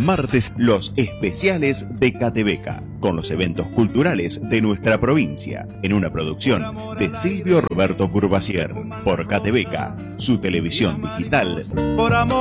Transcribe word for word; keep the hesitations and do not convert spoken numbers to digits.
martes los especiales de Catebeca, con los eventos culturales de nuestra provincia, en una producción de Silvio Roberto Courvoisier, por Catebeca, su televisión digital. Por amor.